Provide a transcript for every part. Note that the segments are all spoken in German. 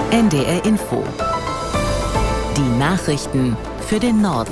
NDR Info. Die Nachrichten für den Norden.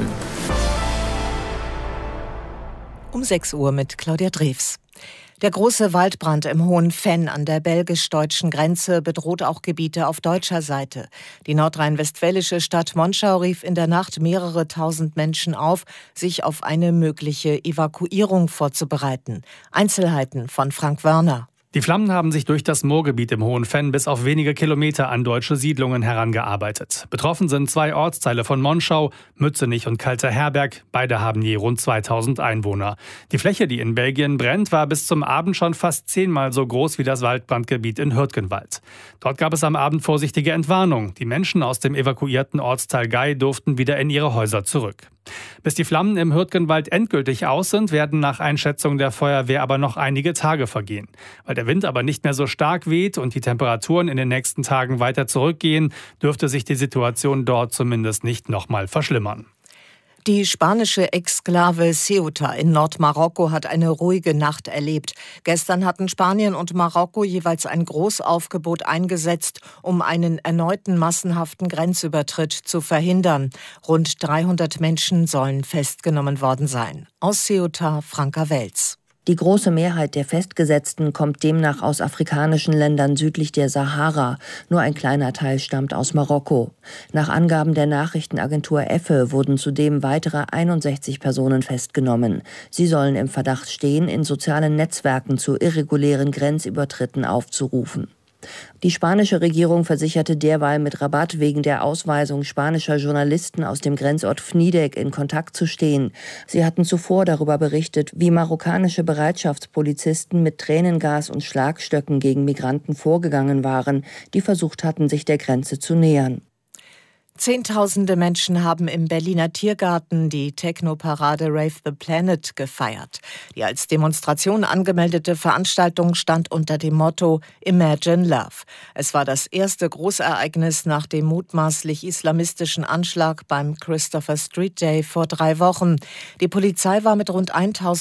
Um 6 Uhr mit Claudia Drews. Der große Waldbrand im Hohen Venn an der belgisch-deutschen Grenze bedroht auch Gebiete auf deutscher Seite. Die nordrhein-westfälische Stadt Monschau rief in der Nacht mehrere tausend Menschen auf, sich auf eine mögliche Evakuierung vorzubereiten. Einzelheiten von Frank Wörner. Die Flammen haben sich durch das Moorgebiet im Hohen Venn bis auf wenige Kilometer an deutsche Siedlungen herangearbeitet. Betroffen sind 2 Ortsteile von Monschau, Mützenich und Kalter-Herberg. Beide haben je rund 2000 Einwohner. Die Fläche, die in Belgien brennt, war bis zum Abend schon fast 10-mal so groß wie das Waldbrandgebiet in Hürtgenwald. Dort gab es am Abend vorsichtige Entwarnung. Die Menschen aus dem evakuierten Ortsteil Gei durften wieder in ihre Häuser zurück. Bis die Flammen im Hürtgenwald endgültig aus sind, werden nach Einschätzung der Feuerwehr aber noch einige Tage vergehen. Weil der Wind aber nicht mehr so stark weht und die Temperaturen in den nächsten Tagen weiter zurückgehen, dürfte sich die Situation dort zumindest nicht nochmal verschlimmern. Die spanische Exklave Ceuta in Nordmarokko hat eine ruhige Nacht erlebt. Gestern hatten Spanien und Marokko jeweils ein Großaufgebot eingesetzt, um einen erneuten massenhaften Grenzübertritt zu verhindern. Rund 300 Menschen sollen festgenommen worden sein. Aus Ceuta, Franka Welz. Die große Mehrheit der Festgesetzten kommt demnach aus afrikanischen Ländern südlich der Sahara. Nur ein kleiner Teil stammt aus Marokko. Nach Angaben der Nachrichtenagentur EFE wurden zudem weitere 61 Personen festgenommen. Sie sollen im Verdacht stehen, in sozialen Netzwerken zu irregulären Grenzübertritten aufzurufen. Die spanische Regierung versicherte derweil mit Rabat wegen der Ausweisung spanischer Journalisten aus dem Grenzort Fnidek in Kontakt zu stehen. Sie hatten zuvor darüber berichtet, wie marokkanische Bereitschaftspolizisten mit Tränengas und Schlagstöcken gegen Migranten vorgegangen waren, die versucht hatten, sich der Grenze zu nähern. Zehntausende Menschen haben im Berliner Tiergarten die Techno-Parade Rave the Planet gefeiert. Die als Demonstration angemeldete Veranstaltung stand unter dem Motto Imagine Love. Es war das erste Großereignis nach dem mutmaßlich islamistischen Anschlag beim Christopher Street Day vor 3 Wochen. Die Polizei war mit rund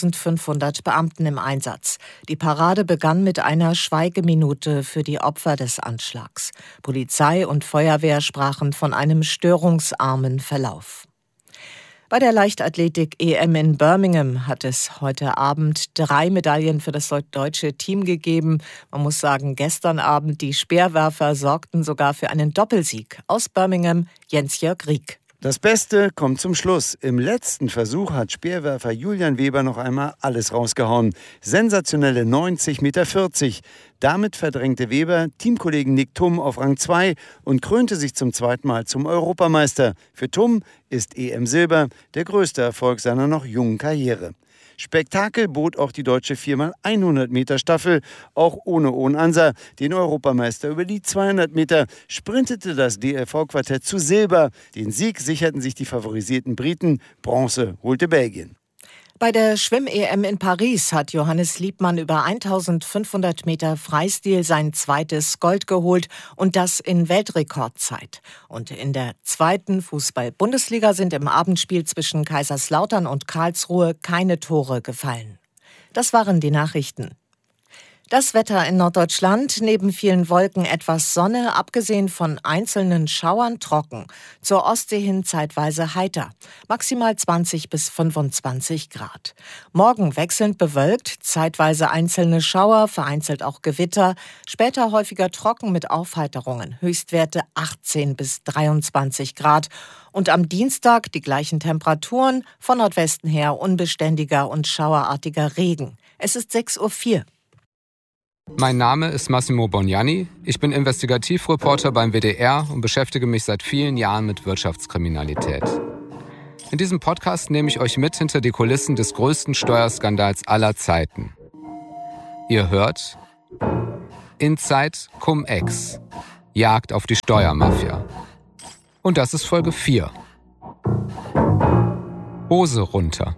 1500 Beamten im Einsatz. Die Parade begann mit einer Schweigeminute für die Opfer des Anschlags. Polizei und Feuerwehr sprachen von einem störungsarmen Verlauf. Bei der Leichtathletik-EM in Birmingham hat es heute Abend 3 Medaillen für das deutsche Team gegeben. Man muss sagen, gestern Abend die Speerwerfer sorgten sogar für einen Doppelsieg. Aus Birmingham, Jens-Jörg Rieck. Das Beste kommt zum Schluss. Im letzten Versuch hat Speerwerfer Julian Weber noch einmal alles rausgehauen. Sensationelle 90,40 Meter. Damit verdrängte Weber Teamkollegen Nick Thum auf Rang 2 und krönte sich zum 2. Mal zum Europameister. Für Thum ist EM-Silber der größte Erfolg seiner noch jungen Karriere. Spektakel bot auch die deutsche 4x100 Meter Staffel, auch ohne Owen Ansa, den Europameister. Über die 200 Meter sprintete das DLV-Quartett zu Silber. Den Sieg sicherten sich die favorisierten Briten, Bronze holte Belgien. Bei der Schwimm-EM in Paris hat Johannes Liebmann über 1500 Meter Freistil sein 2. Gold geholt und das in Weltrekordzeit. Und in der 2. Fußball-Bundesliga sind im Abendspiel zwischen Kaiserslautern und Karlsruhe keine Tore gefallen. Das waren die Nachrichten. Das Wetter in Norddeutschland, neben vielen Wolken etwas Sonne, abgesehen von einzelnen Schauern trocken. Zur Ostsee hin zeitweise heiter, maximal 20 bis 25 Grad. Morgen wechselnd bewölkt, zeitweise einzelne Schauer, vereinzelt auch Gewitter, später häufiger trocken mit Aufheiterungen, Höchstwerte 18 bis 23 Grad. Und am Dienstag die gleichen Temperaturen, von Nordwesten her unbeständiger und schauerartiger Regen. Es ist 6:04 Uhr. Mein Name ist Massimo Bognani. Ich bin Investigativreporter beim WDR und beschäftige mich seit vielen Jahren mit Wirtschaftskriminalität. In diesem Podcast nehme ich euch mit hinter die Kulissen des größten Steuerskandals aller Zeiten. Ihr hört Inside Cum-Ex, Jagd auf die Steuermafia. Und das ist Folge 4. Hose runter.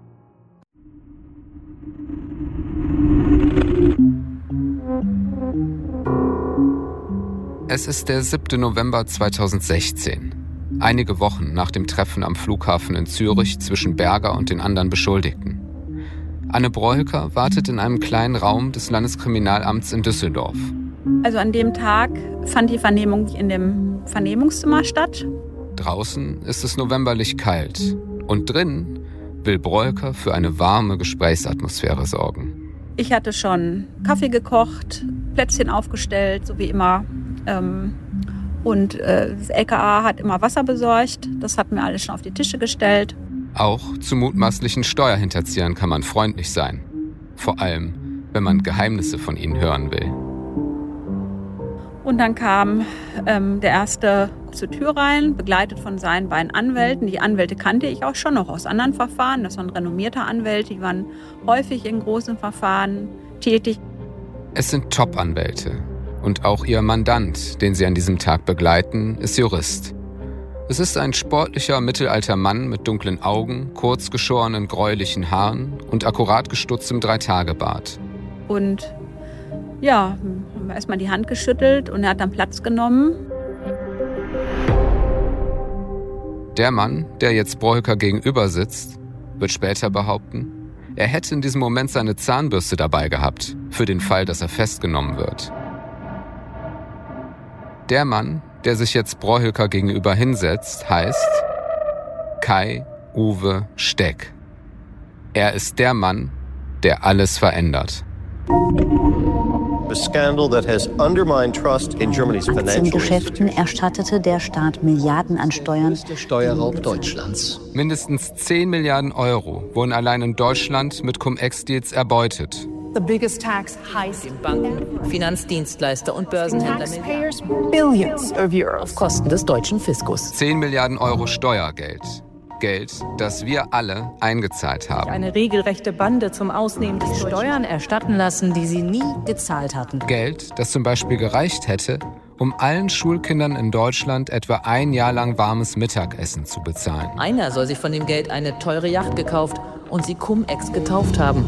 Es ist der 7. November 2016. Einige Wochen nach dem Treffen am Flughafen in Zürich zwischen Berger und den anderen Beschuldigten. Anne Broeker wartet in einem kleinen Raum des Landeskriminalamts in Düsseldorf. Also an dem Tag fand die Vernehmung in dem Vernehmungszimmer statt. Draußen ist es novemberlich kalt und drin will Broeker für eine warme Gesprächsatmosphäre sorgen. Ich hatte schon Kaffee gekocht, Plätzchen aufgestellt, so wie immer. Und das LKA hat immer Wasser besorgt. Das hatten wir alles schon auf die Tische gestellt. Auch zu mutmaßlichen Steuerhinterziehern kann man freundlich sein. Vor allem, wenn man Geheimnisse von ihnen hören will. Und dann kam der Erste zur Tür rein, begleitet von seinen beiden Anwälten. Die Anwälte kannte ich auch schon noch aus anderen Verfahren. Das waren renommierte Anwälte, die waren häufig in großen Verfahren tätig. Es sind Top-Anwälte. Und auch ihr Mandant, den sie an diesem Tag begleiten, ist Jurist. Es ist ein sportlicher, mittelalter Mann mit dunklen Augen, kurzgeschorenen, gräulichen Haaren und akkurat gestutztem 3-Tage-Bart. Und ja, haben wir erstmal die Hand geschüttelt und er hat dann Platz genommen. Der Mann, der jetzt Broeker gegenüber sitzt, wird später behaupten, er hätte in diesem Moment seine Zahnbürste dabei gehabt, für den Fall, dass er festgenommen wird. Der Mann, der sich jetzt Broeker gegenüber hinsetzt, heißt Kai-Uwe Steck. Er ist der Mann, der alles verändert. In Aktiengeschäften erstattete der Staat Milliarden an Steuern. Der Steuerraub Deutschlands. Mindestens 10 Milliarden Euro wurden allein in Deutschland mit Cum-Ex-Deals erbeutet. The biggest tax heist. Banken, Finanzdienstleister und Börsenhändler Billions of euros auf Kosten des deutschen Fiskus. 10 Milliarden Euro Steuergeld. Geld, das wir alle eingezahlt haben. Eine regelrechte Bande zum Ausnehmen des Steuern erstatten lassen, die sie nie gezahlt hatten. Geld, das zum Beispiel gereicht hätte, um allen Schulkindern in Deutschland etwa ein Jahr lang warmes Mittagessen zu bezahlen. Einer soll sich von dem Geld eine teure Yacht gekauft und sie Cum-Ex getauft haben.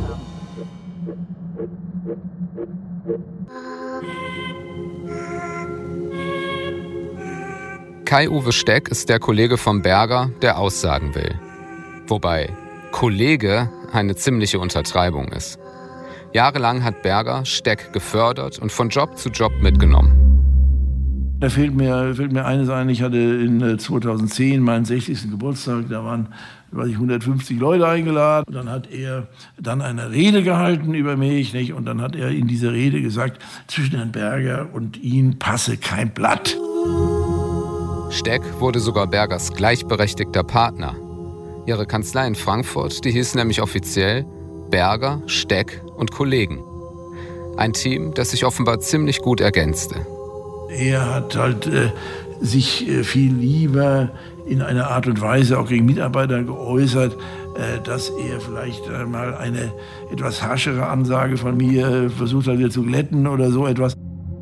Kai-Uwe Steck ist der Kollege vom Berger, der aussagen will. Wobei Kollege eine ziemliche Untertreibung ist. Jahrelang hat Berger Steck gefördert und von Job zu Job mitgenommen. Da fällt mir eines ein, ich hatte in 2010 meinen 60. Geburtstag, da waren 150 Leute eingeladen. Und dann hat er dann eine Rede gehalten über mich, nicht? Und dann hat er in dieser Rede gesagt, zwischen Herrn Berger und ihm passe kein Blatt. Steck wurde sogar Bergers gleichberechtigter Partner. Ihre Kanzlei in Frankfurt, die hieß nämlich offiziell Berger, Steck und Kollegen. Ein Team, das sich offenbar ziemlich gut ergänzte. Er hat halt sich viel lieber in einer Art und Weise auch gegen Mitarbeiter geäußert, dass er vielleicht mal eine etwas harschere Ansage von mir versucht hat, wieder zu glätten oder so etwas.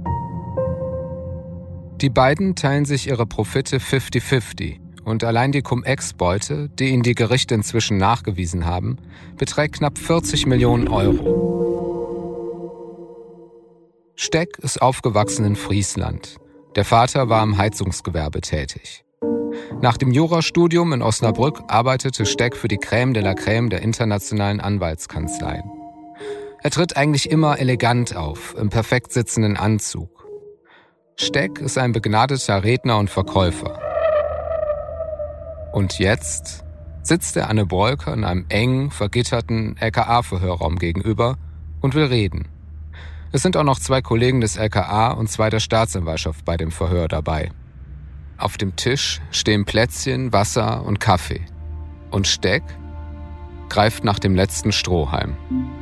Die beiden teilen sich ihre Profite 50-50 und allein die Cum-Ex-Beute, die ihnen die Gerichte inzwischen nachgewiesen haben, beträgt knapp 40 Millionen Euro. Steck ist aufgewachsen in Friesland. Der Vater war im Heizungsgewerbe tätig. Nach dem Jurastudium in Osnabrück arbeitete Steck für die Crème de la Crème der internationalen Anwaltskanzleien. Er tritt eigentlich immer elegant auf, im perfekt sitzenden Anzug. Steck ist ein begnadeter Redner und Verkäufer. Und jetzt sitzt er Anne Broeker in einem engen, vergitterten LKA-Verhörraum gegenüber und will reden. Es sind auch noch 2 Kollegen des LKA und 2 der Staatsanwaltschaft bei dem Verhör dabei. Auf dem Tisch stehen Plätzchen, Wasser und Kaffee. Und Steck greift nach dem letzten Strohhalm.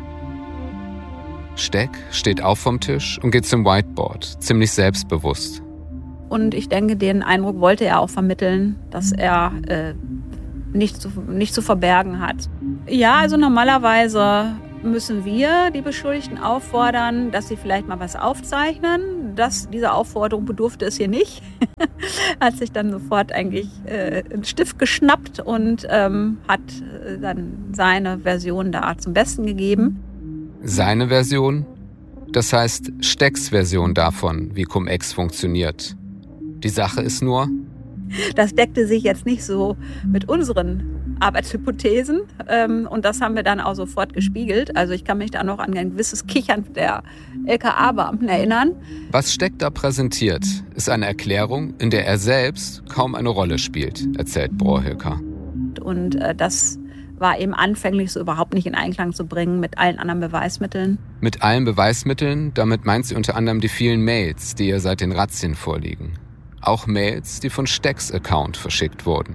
Steck steht auf vom Tisch und geht zum Whiteboard, ziemlich selbstbewusst. Und ich denke, den Eindruck wollte er auch vermitteln, dass er nichts zu verbergen hat. Ja, also normalerweise müssen wir die Beschuldigten auffordern, dass sie vielleicht mal was aufzeichnen. Diese Aufforderung bedurfte es hier nicht. Hat sich dann sofort eigentlich einen Stift geschnappt und hat dann seine Version da zum Besten gegeben. Seine Version? Das heißt Stecks Version davon, wie Cum-Ex funktioniert. Die Sache ist nur, das deckte sich jetzt nicht so mit unseren Arbeitshypothesen. Und das haben wir dann auch sofort gespiegelt. Also ich kann mich da noch an ein gewisses Kichern der LKA-Beamten erinnern. Was Steck da präsentiert, ist eine Erklärung, in der er selbst kaum eine Rolle spielt, erzählt Brohilker. Und das war eben anfänglich so überhaupt nicht in Einklang zu bringen mit allen anderen Beweismitteln. Mit allen Beweismitteln, damit meint sie unter anderem die vielen Mails, die ihr seit den Razzien vorliegen. Auch Mails, die von Stecks Account verschickt wurden.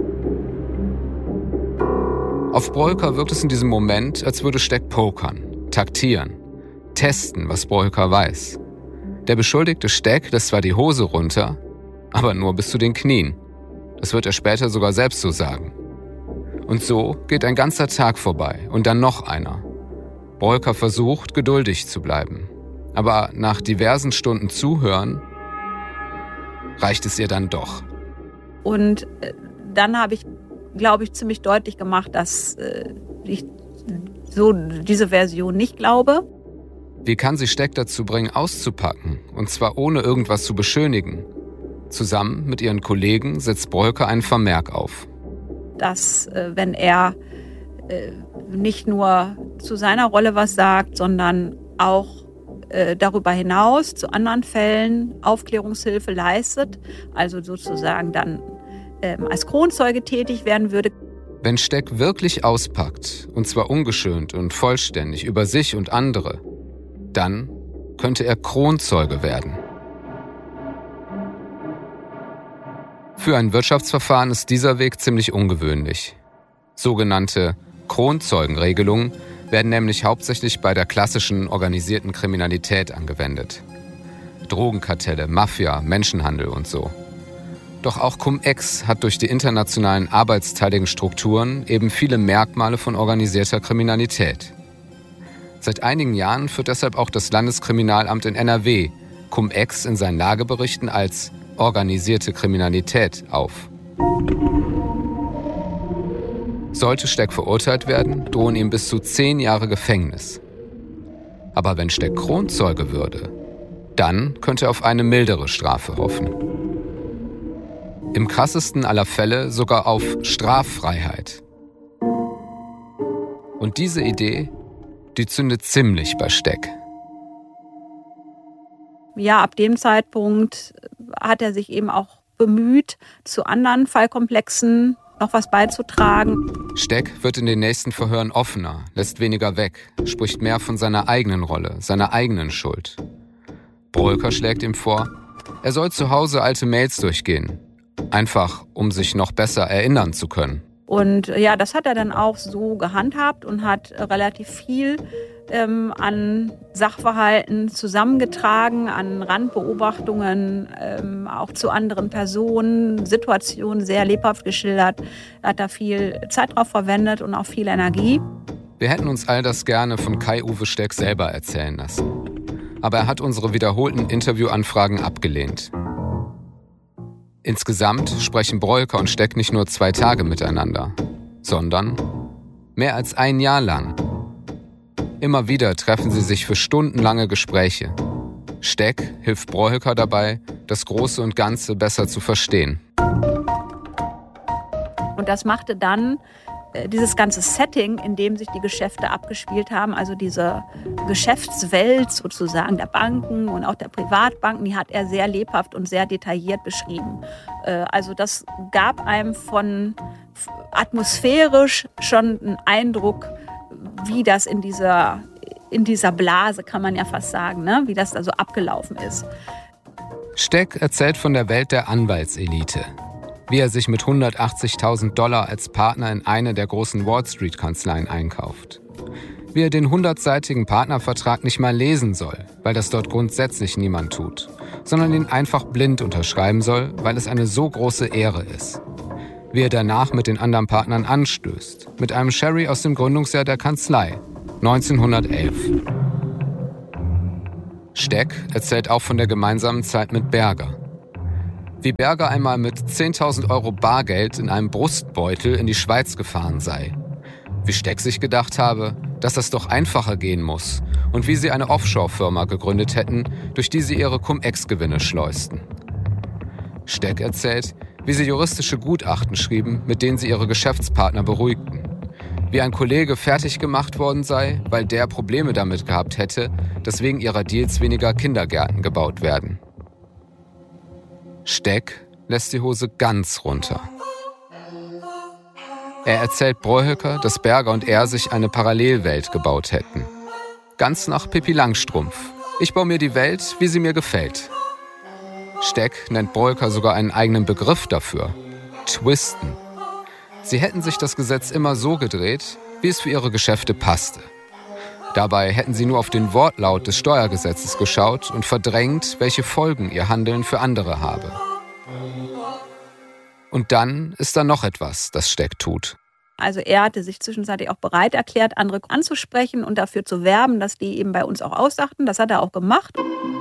Auf Brohilker wirkt es in diesem Moment, als würde Steck pokern, taktieren, testen, was Brohilker weiß. Der beschuldigte Steck lässt zwar die Hose runter, aber nur bis zu den Knien. Das wird er später sogar selbst so sagen. Und so geht ein ganzer Tag vorbei und dann noch einer. Brohilker versucht, geduldig zu bleiben. Aber nach diversen Stunden Zuhören reicht es ihr dann doch. Und dann habe ich, glaube ich, ziemlich deutlich gemacht, dass ich so diese Version nicht glaube. Wie kann sie Steck dazu bringen, auszupacken? Und zwar ohne irgendwas zu beschönigen. Zusammen mit ihren Kollegen setzt Brohilker einen Vermerk auf. Dass, wenn er nicht nur zu seiner Rolle was sagt, sondern auch darüber hinaus zu anderen Fällen Aufklärungshilfe leistet, also sozusagen dann als Kronzeuge tätig werden würde. Wenn Steck wirklich auspackt, und zwar ungeschönt und vollständig über sich und andere, dann könnte er Kronzeuge werden. Für ein Wirtschaftsverfahren ist dieser Weg ziemlich ungewöhnlich. Sogenannte Kronzeugenregelungen werden nämlich hauptsächlich bei der klassischen organisierten Kriminalität angewendet. Drogenkartelle, Mafia, Menschenhandel und so. Doch auch Cum-Ex hat durch die internationalen arbeitsteiligen Strukturen eben viele Merkmale von organisierter Kriminalität. Seit einigen Jahren führt deshalb auch das Landeskriminalamt in NRW Cum-Ex in seinen Lageberichten als organisierte Kriminalität auf. Sollte Steck verurteilt werden, drohen ihm bis zu 10 Jahre Gefängnis. Aber wenn Steck Kronzeuge würde, dann könnte er auf eine mildere Strafe hoffen. Im krassesten aller Fälle sogar auf Straffreiheit. Und diese Idee, die zündet ziemlich bei Steck. Ja, ab dem Zeitpunkt hat er sich eben auch bemüht, zu anderen Fallkomplexen noch was beizutragen. Steck wird in den nächsten Verhören offener, lässt weniger weg, spricht mehr von seiner eigenen Rolle, seiner eigenen Schuld. Brohilker schlägt ihm vor, er soll zu Hause alte Mails durchgehen, einfach um sich noch besser erinnern zu können. Und ja, das hat er dann auch so gehandhabt und hat relativ viel an Sachverhalten zusammengetragen, an Randbeobachtungen, auch zu anderen Personen, Situationen sehr lebhaft geschildert. Er hat da viel Zeit drauf verwendet und auch viel Energie. Wir hätten uns all das gerne von Kai-Uwe Steck selber erzählen lassen. Aber er hat unsere wiederholten Interviewanfragen abgelehnt. Insgesamt sprechen Brohilker und Steck nicht nur 2 Tage miteinander, sondern mehr als 1 Jahr lang. Immer wieder treffen sie sich für stundenlange Gespräche. Steck hilft Brohilker dabei, das Große und Ganze besser zu verstehen. Und das machte dann dieses ganze Setting, in dem sich die Geschäfte abgespielt haben, also diese Geschäftswelt sozusagen der Banken und auch der Privatbanken, die hat er sehr lebhaft und sehr detailliert beschrieben. Also das gab einem von atmosphärisch schon einen Eindruck, wie das in dieser Blase, kann man ja fast sagen, ne? Wie das da so abgelaufen ist. Steck erzählt von der Welt der Anwaltselite. Wie er sich mit $180.000 als Partner in eine der großen Wall-Street-Kanzleien einkauft. Wie er den 100-seitigen Partnervertrag nicht mal lesen soll, weil das dort grundsätzlich niemand tut, sondern ihn einfach blind unterschreiben soll, weil es eine so große Ehre ist. Wie er danach mit den anderen Partnern anstößt, mit einem Sherry aus dem Gründungsjahr der Kanzlei, 1911. Steck erzählt auch von der gemeinsamen Zeit mit Berger. Wie Berger einmal mit 10.000 € Bargeld in einem Brustbeutel in die Schweiz gefahren sei. Wie Steck sich gedacht habe, dass das doch einfacher gehen muss und wie sie eine Offshore-Firma gegründet hätten, durch die sie ihre Cum-Ex-Gewinne schleusten. Steck erzählt, wie sie juristische Gutachten schrieben, mit denen sie ihre Geschäftspartner beruhigten. Wie ein Kollege fertig gemacht worden sei, weil der Probleme damit gehabt hätte, dass wegen ihrer Deals weniger Kindergärten gebaut werden. Steck lässt die Hose ganz runter. Er erzählt Brohöcker, dass Berger und er sich eine Parallelwelt gebaut hätten. Ganz nach Pippi Langstrumpf. Ich baue mir die Welt, wie sie mir gefällt. Steck nennt Brohöcker sogar einen eigenen Begriff dafür. Twisten. Sie hätten sich das Gesetz immer so gedreht, wie es für ihre Geschäfte passte. Dabei hätten sie nur auf den Wortlaut des Steuergesetzes geschaut und verdrängt, welche Folgen ihr Handeln für andere habe. Und dann ist da noch etwas, das Steck tut. Also er hatte sich zwischenzeitlich auch bereit erklärt, andere anzusprechen und dafür zu werben, dass die eben bei uns auch aussachten. Das hat er auch gemacht.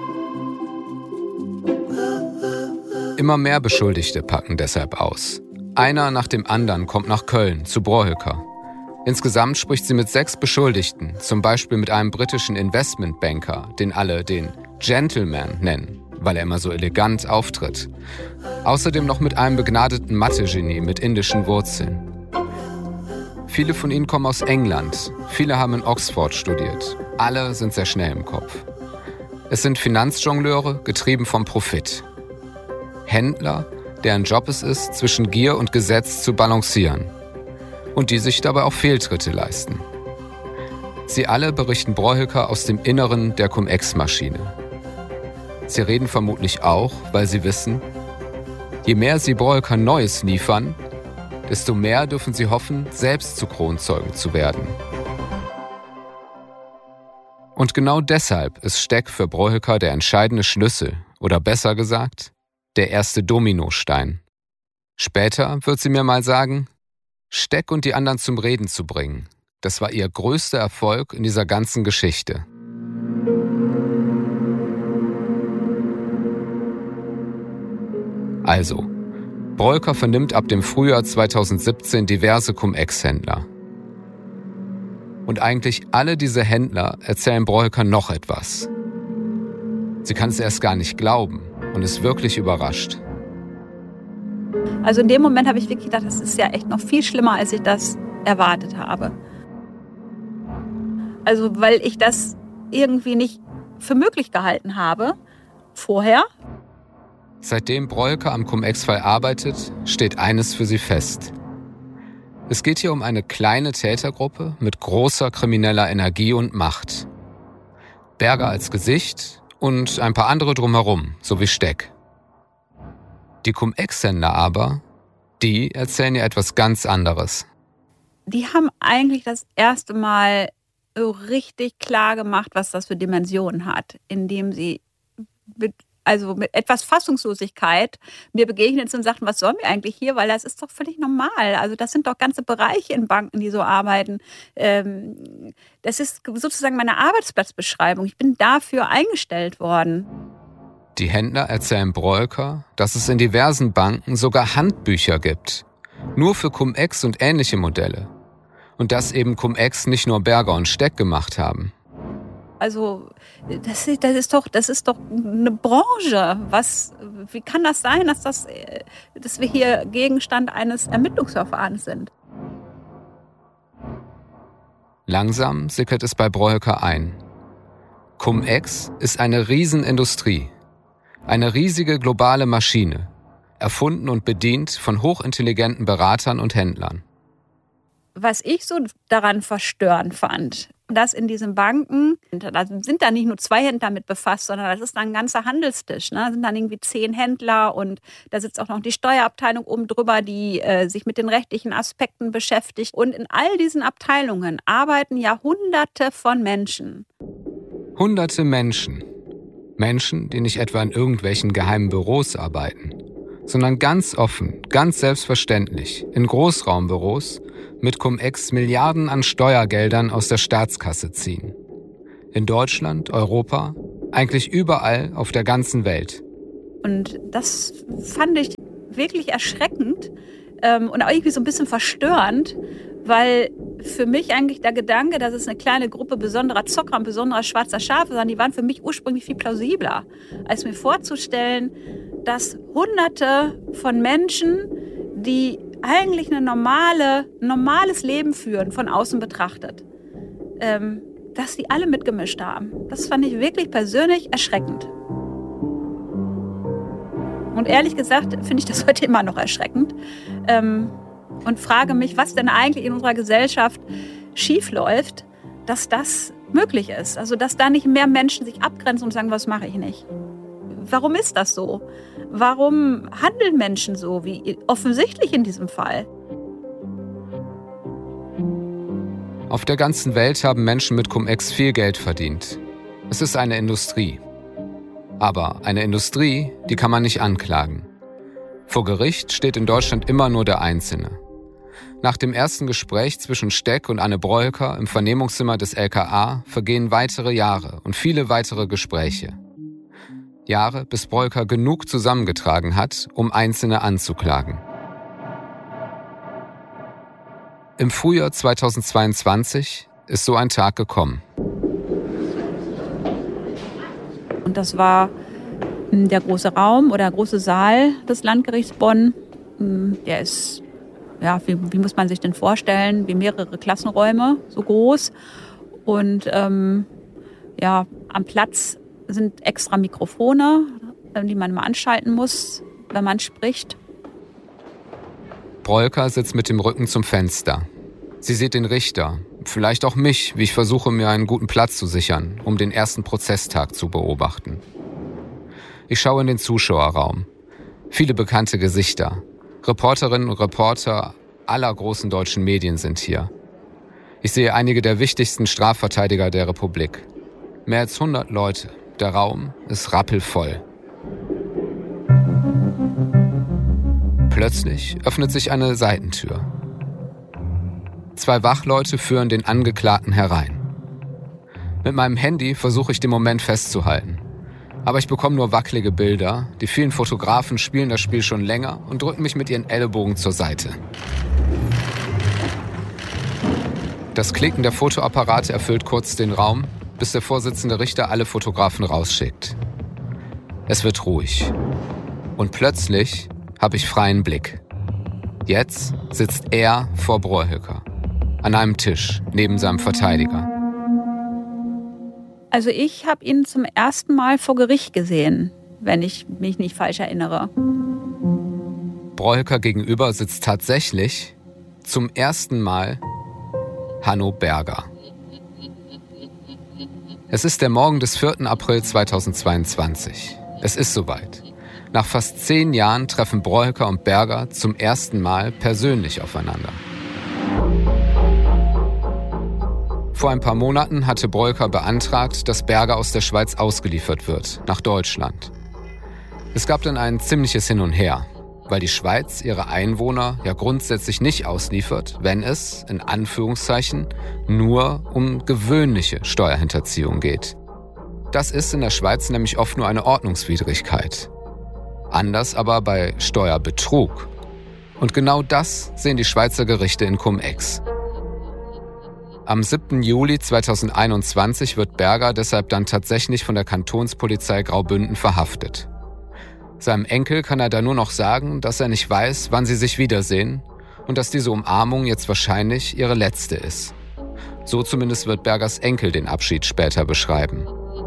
Immer mehr Beschuldigte packen deshalb aus. Einer nach dem anderen kommt nach Köln zu Brohöcker. Insgesamt spricht sie mit 6 Beschuldigten, zum Beispiel mit einem britischen Investmentbanker, den alle den Gentleman nennen, weil er immer so elegant auftritt. Außerdem noch mit einem begnadeten Mathe-Genie mit indischen Wurzeln. Viele von ihnen kommen aus England, viele haben in Oxford studiert. Alle sind sehr schnell im Kopf. Es sind Finanzjongleure, getrieben vom Profit. Händler, deren Job es ist, zwischen Gier und Gesetz zu balancieren. Und die sich dabei auch Fehltritte leisten. Sie alle berichten Brohöcker aus dem Inneren der Cum-Ex-Maschine. Sie reden vermutlich auch, weil sie wissen, je mehr sie Brohöcker Neues liefern, desto mehr dürfen sie hoffen, selbst zu Kronzeugen zu werden. Und genau deshalb ist Steck für Brohöcker der entscheidende Schlüssel, oder besser gesagt, der erste Dominostein. Später wird sie mir mal sagen, Steck und die anderen zum Reden zu bringen, das war ihr größter Erfolg in dieser ganzen Geschichte. Also, Brohöcker vernimmt ab dem Frühjahr 2017 diverse Cum-Ex-Händler. Und eigentlich alle diese Händler erzählen Brohöcker noch etwas. Sie kann es erst gar nicht glauben und ist wirklich überrascht. Also in dem Moment habe ich wirklich gedacht, das ist ja echt noch viel schlimmer, als ich das erwartet habe. Also weil ich das irgendwie nicht für möglich gehalten habe vorher. Seitdem Brohöcker am Cum-Ex-Fall arbeitet, steht eines für sie fest. Es geht hier um eine kleine Tätergruppe mit großer krimineller Energie und Macht. Berger als Gesicht und ein paar andere drumherum, so wie Steck. Die Cum-Ex-Händler aber, die erzählen ihr etwas ganz anderes. Die haben eigentlich das erste Mal so richtig klar gemacht, was das für Dimensionen hat, indem sie mit etwas Fassungslosigkeit mir begegnet sind und sagten, was sollen wir eigentlich hier, weil das ist doch völlig normal. Also das sind doch ganze Bereiche in Banken, die so arbeiten. Das ist sozusagen meine Arbeitsplatzbeschreibung. Ich bin dafür eingestellt worden. Die Händler erzählen Brohöcker, dass es in diversen Banken sogar Handbücher gibt. Nur für Cum-Ex und ähnliche Modelle. Und dass eben Cum-Ex nicht nur Berger und Steck gemacht haben. Also das ist doch eine Branche. Wie kann das sein, dass wir hier Gegenstand eines Ermittlungsverfahrens sind? Langsam sickert es bei Brohöcker ein. Cum-Ex ist eine Riesenindustrie. Eine riesige globale Maschine, erfunden und bedient von hochintelligenten Beratern und Händlern. Was ich so daran verstörend fand, dass in diesen Banken, da sind da nicht nur 2 Händler mit befasst, sondern das ist dann ein ganzer Handelstisch. Ne? Da sind dann irgendwie 10 Händler und da sitzt auch noch die Steuerabteilung oben drüber, die sich mit den rechtlichen Aspekten beschäftigt. Und in all diesen Abteilungen arbeiten ja Hunderte von Menschen. Hunderte Menschen. Menschen, die nicht etwa in irgendwelchen geheimen Büros arbeiten, sondern ganz offen, ganz selbstverständlich in Großraumbüros mit Cum-Ex Milliarden an Steuergeldern aus der Staatskasse ziehen. In Deutschland, Europa, eigentlich überall auf der ganzen Welt. Und das fand ich wirklich erschreckend und auch irgendwie so ein bisschen verstörend, weil für mich eigentlich der Gedanke, dass es eine kleine Gruppe besonderer Zocker und besonderer schwarzer Schafe sind, die waren für mich ursprünglich viel plausibler, als mir vorzustellen, dass Hunderte von Menschen, die eigentlich ein normales Leben führen, von außen betrachtet, dass die alle mitgemischt haben. Das fand ich wirklich persönlich erschreckend. Und ehrlich gesagt finde ich das heute immer noch erschreckend. Und frage mich, was denn eigentlich in unserer Gesellschaft schiefläuft, dass das möglich ist. Also dass da nicht mehr Menschen sich abgrenzen und sagen, was mache ich nicht. Warum ist das so? Warum handeln Menschen so, wie offensichtlich in diesem Fall? Auf der ganzen Welt haben Menschen mit Cum-Ex viel Geld verdient. Es ist eine Industrie. Aber eine Industrie, die kann man nicht anklagen. Vor Gericht steht in Deutschland immer nur der Einzelne. Nach dem ersten Gespräch zwischen Steck und Anne Broeker im Vernehmungszimmer des LKA vergehen weitere Jahre und viele weitere Gespräche. Jahre, bis Broeker genug zusammengetragen hat, um Einzelne anzuklagen. Im Frühjahr 2022 ist so ein Tag gekommen. Und das war der große Raum oder der große Saal des Landgerichts Bonn. Der ist, ja, wie muss man sich denn vorstellen, wie mehrere Klassenräume, so groß. Und ja, am Platz sind extra Mikrofone, die man mal anschalten muss, wenn man spricht. Broeker sitzt mit dem Rücken zum Fenster. Sie sieht den Richter, vielleicht auch mich, wie ich versuche, mir einen guten Platz zu sichern, um den ersten Prozesstag zu beobachten. Ich schaue in den Zuschauerraum. Viele bekannte Gesichter. Reporterinnen und Reporter aller großen deutschen Medien sind hier. Ich sehe einige der wichtigsten Strafverteidiger der Republik. Mehr als 100 Leute. Der Raum ist rappelvoll. Plötzlich öffnet sich eine Seitentür. 2 Wachleute führen den Angeklagten herein. Mit meinem Handy versuche ich den Moment festzuhalten. Aber ich bekomme nur wackelige Bilder. Die vielen Fotografen spielen das Spiel schon länger und drücken mich mit ihren Ellenbogen zur Seite. Das Klicken der Fotoapparate erfüllt kurz den Raum, bis der Vorsitzende Richter alle Fotografen rausschickt. Es wird ruhig. Und plötzlich habe ich freien Blick. Jetzt sitzt er vor Broeker. An einem Tisch, neben seinem Verteidiger. Also ich habe ihn zum ersten Mal vor Gericht gesehen, wenn ich mich nicht falsch erinnere. Broeker gegenüber sitzt tatsächlich zum ersten Mal Hanno Berger. Es ist der Morgen des 4. April 2022. Es ist soweit. Nach fast 10 Jahren treffen Broeker und Berger zum ersten Mal persönlich aufeinander. Vor ein paar Monaten hatte Broeker beantragt, dass Berger aus der Schweiz ausgeliefert wird, nach Deutschland. Es gab dann ein ziemliches Hin und Her, weil die Schweiz ihre Einwohner ja grundsätzlich nicht ausliefert, wenn es, in Anführungszeichen, nur um gewöhnliche Steuerhinterziehung geht. Das ist in der Schweiz nämlich oft nur eine Ordnungswidrigkeit. Anders aber bei Steuerbetrug. Und genau das sehen die Schweizer Gerichte in Cum-Ex. Am 7. Juli 2021 wird Berger deshalb dann tatsächlich von der Kantonspolizei Graubünden verhaftet. Seinem Enkel kann er da nur noch sagen, dass er nicht weiß, wann sie sich wiedersehen und dass diese Umarmung jetzt wahrscheinlich ihre letzte ist. So zumindest wird Bergers Enkel den Abschied später beschreiben.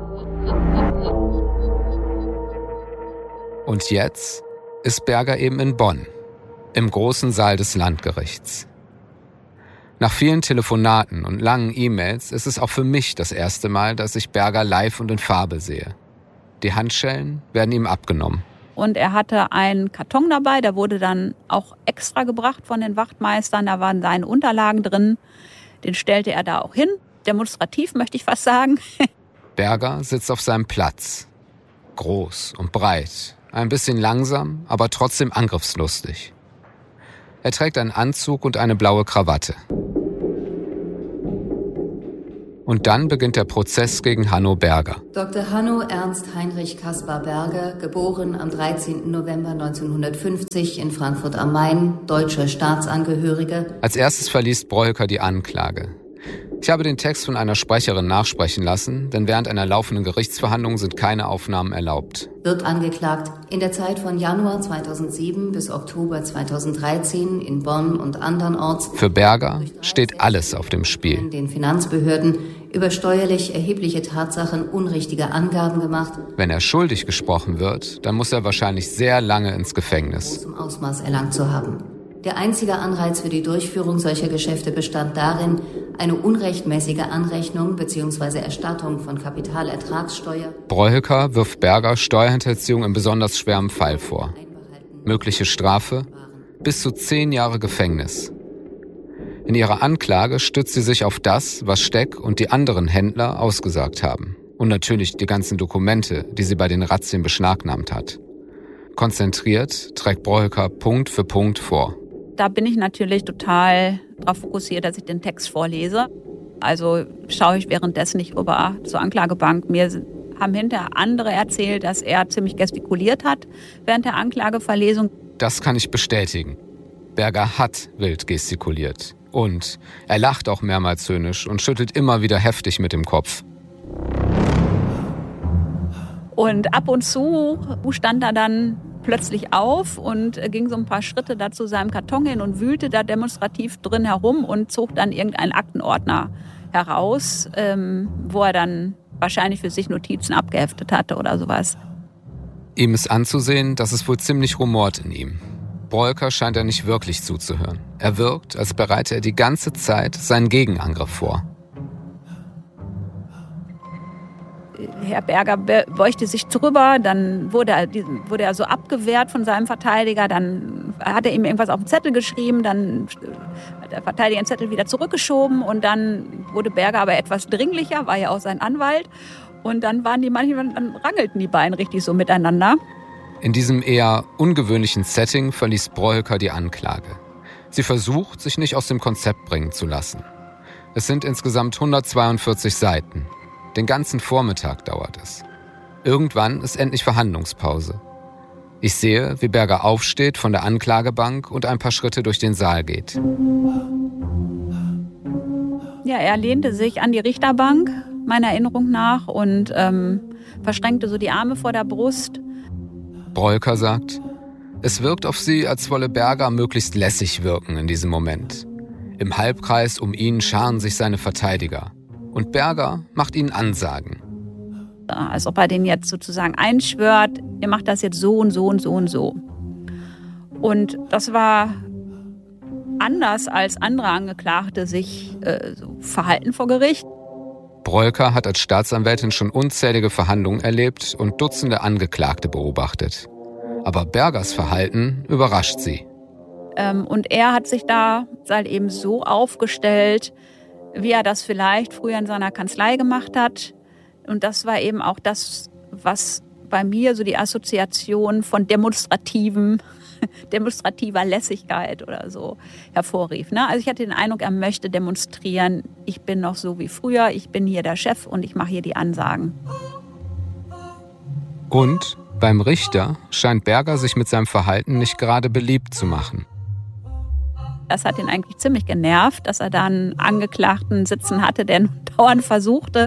Und jetzt ist Berger eben in Bonn, im großen Saal des Landgerichts. Nach vielen Telefonaten und langen E-Mails ist es auch für mich das erste Mal, dass ich Berger live und in Farbe sehe. Die Handschellen werden ihm abgenommen. Und er hatte einen Karton dabei, der wurde dann auch extra gebracht von den Wachtmeistern. Da waren seine Unterlagen drin. Den stellte er da auch hin. Demonstrativ, möchte ich fast sagen. Berger sitzt auf seinem Platz. Groß und breit. Ein bisschen langsam, aber trotzdem angriffslustig. Er trägt einen Anzug und eine blaue Krawatte. Und dann beginnt der Prozess gegen Hanno Berger. Dr. Hanno Ernst Heinrich Kaspar Berger, geboren am 13. November 1950 in Frankfurt am Main, deutscher Staatsangehöriger. Als erstes verliest Broeker die Anklage. Ich habe den Text von einer Sprecherin nachsprechen lassen, denn während einer laufenden Gerichtsverhandlung sind keine Aufnahmen erlaubt. Wird angeklagt, in der Zeit von Januar 2007 bis Oktober 2013 in Bonn und andernorts Für Berger steht alles auf dem Spiel. Den Finanzbehörden über steuerlich erhebliche Tatsachen unrichtige Angaben gemacht. Wenn er schuldig gesprochen wird, dann muss er wahrscheinlich sehr lange ins Gefängnis. Zum Ausmaß erlangt zu haben. Der einzige Anreiz für die Durchführung solcher Geschäfte bestand darin, eine unrechtmäßige Anrechnung bzw. Erstattung von Kapitalertragssteuer. Breuker wirft Berger Steuerhinterziehung in besonders schwerem Fall vor. Mögliche Strafe: bis zu 10 Jahre Gefängnis. In ihrer Anklage stützt sie sich auf das, was Steck und die anderen Händler ausgesagt haben. Und natürlich die ganzen Dokumente, die sie bei den Razzien beschlagnahmt hat. Konzentriert trägt Breuker Punkt für Punkt vor. Da bin ich natürlich total darauf fokussiert, dass ich den Text vorlese. Also schaue ich währenddessen nicht rüber zur Anklagebank. Mir haben hinterher andere erzählt, dass er ziemlich gestikuliert hat während der Anklageverlesung. Das kann ich bestätigen. Berger hat wild gestikuliert. Und er lacht auch mehrmals höhnisch und schüttelt immer wieder heftig mit dem Kopf. Und ab und zu stand er dann plötzlich auf und ging so ein paar Schritte da zu seinem Karton hin und wühlte da demonstrativ drin herum und zog dann irgendeinen Aktenordner heraus, wo er dann wahrscheinlich für sich Notizen abgeheftet hatte oder sowas. Ihm ist anzusehen, dass es wohl ziemlich rumort in ihm. Breuker scheint er nicht wirklich zuzuhören. Er wirkt, als bereite er die ganze Zeit seinen Gegenangriff vor. Herr Berger beugte sich drüber, dann wurde er so abgewehrt von seinem Verteidiger, dann hat er ihm irgendwas auf den Zettel geschrieben, dann hat der Verteidiger den Zettel wieder zurückgeschoben und dann wurde Berger aber etwas dringlicher, war ja auch sein Anwalt und dann dann rangelten die beiden richtig so miteinander. In diesem eher ungewöhnlichen Setting verließ Breuker die Anklage. Sie versucht, sich nicht aus dem Konzept bringen zu lassen. Es sind insgesamt 142 Seiten. Den ganzen Vormittag dauert es. Irgendwann ist endlich Verhandlungspause. Ich sehe, wie Berger aufsteht von der Anklagebank und ein paar Schritte durch den Saal geht. Ja, er lehnte sich an die Richterbank, meiner Erinnerung nach, und verschränkte so die Arme vor der Brust. Breuker sagt, es wirkt auf sie, als wolle Berger möglichst lässig wirken in diesem Moment. Im Halbkreis um ihn scharen sich seine Verteidiger. Und Berger macht ihnen Ansagen. Als ob er den jetzt sozusagen einschwört, ihr macht das jetzt so und so und so und so. Und das war anders, als andere Angeklagte sich so verhalten vor Gericht. Breuker hat als Staatsanwältin schon unzählige Verhandlungen erlebt und Dutzende Angeklagte beobachtet. Aber Bergers Verhalten überrascht sie. Und er hat sich da halt eben so aufgestellt, wie er das vielleicht früher in seiner Kanzlei gemacht hat. Und das war eben auch das, was bei mir so die Assoziation von demonstrativer Lässigkeit oder so hervorrief. Ne? Also ich hatte den Eindruck, er möchte demonstrieren, ich bin noch so wie früher, ich bin hier der Chef und ich mache hier die Ansagen. Und beim Richter scheint Berger sich mit seinem Verhalten nicht gerade beliebt zu machen. Das hat ihn eigentlich ziemlich genervt, dass er da einen Angeklagten sitzen hatte, der dauernd versuchte,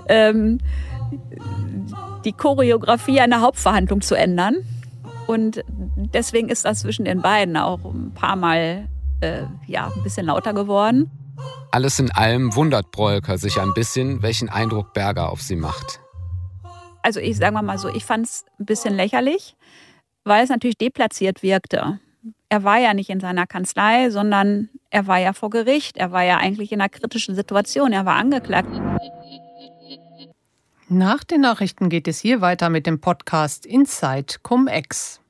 die Choreografie einer Hauptverhandlung zu ändern. Und deswegen ist das zwischen den beiden auch ein paar Mal ein bisschen lauter geworden. Alles in allem wundert Breuker sich ein bisschen, welchen Eindruck Berger auf sie macht. Also ich sage mal so, ich fand es ein bisschen lächerlich, weil es natürlich deplatziert wirkte. Er war ja nicht in seiner Kanzlei, sondern er war ja vor Gericht. Er war ja eigentlich in einer kritischen Situation. Er war angeklagt. Nach den Nachrichten geht es hier weiter mit dem Podcast Inside Cum-Ex.